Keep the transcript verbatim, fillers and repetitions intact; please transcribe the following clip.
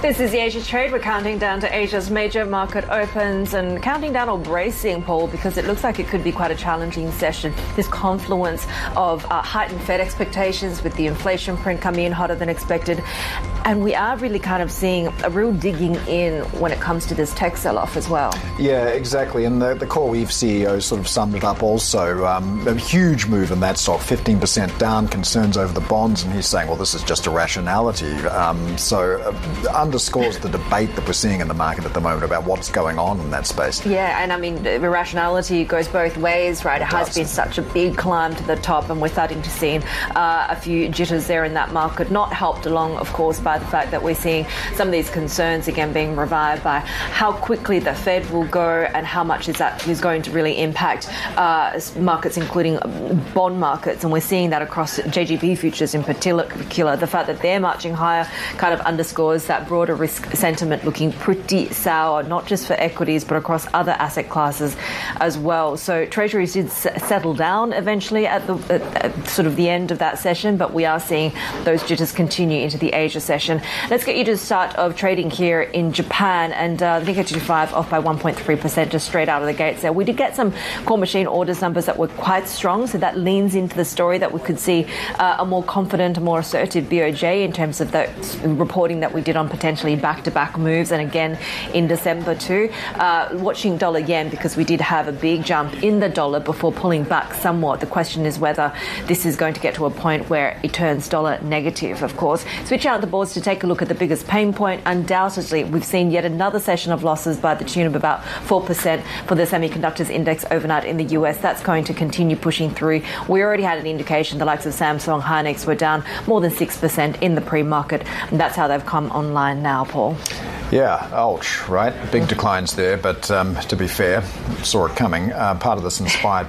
This is the Asia Trade. We're counting down to Asia's major market opens and counting down or bracing, Paul, because it looks like it could be quite a challenging session. This confluence of uh, heightened Fed expectations with the inflation print coming in hotter than expected. And we are really kind of seeing a real digging in when it comes to this tech sell-off as well. Yeah, exactly. And the, the CoreWeave C E O sort of summed it up also. Um, a huge move in that stock, fifteen percent down, concerns over the bonds. And he's saying, well, this is just irrationality. Um, so uh, underscores the debate that we're seeing in the market at the moment about what's going on in that space. Yeah, and I mean, irrationality goes both ways, right? It, it has does. been such a big climb to the top, and we're starting to see uh, a few jitters there in that market, not helped along, of course, by the fact that we're seeing some of these concerns again being revived by how quickly the Fed will go and how much is that is going to really impact uh, markets, including bond markets. And we're seeing that across J G B futures in particular. The fact that they're marching higher kind of underscores that broader risk sentiment looking pretty sour, not just for equities, but across other asset classes as well. So Treasuries did s- settle down eventually at the at, at sort of the end of that session, but we are seeing those jitters continue into the Asia session. Let's get you to the start of trading here in Japan, and uh, the Nikkei two twenty-five off by one point three percent just straight out of the gates there. We did get some core machine orders numbers that were quite strong, so that leans into the story that we could see uh, a more confident, a more assertive B O J in terms of the reporting that we did on potentially back-to-back moves, and again in December too. Uh, watching dollar yen, because we did have a big jump in the dollar before pulling back somewhat. The question is whether this is going to get to a point where it turns dollar negative, of course. Switch out the boards to take a look at the biggest pain point. Undoubtedly, we've seen yet another session of losses by the tune of about four percent for the semiconductors index overnight in the U S. That's going to continue pushing through. We already had an indication the likes of Samsung, Hynix were down more than six percent in the pre-market. And that's how they've come online now, Paul. Yeah, ouch, right? Big declines there, but um, to be fair, saw it coming. Uh, part of this inspired